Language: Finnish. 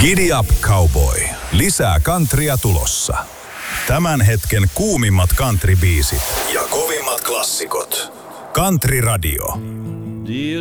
Giddy up, cowboy. Lisää countrya tulossa. Tämän hetken kuumimmat countrybiisit ja kovimmat klassikot. Country Radio.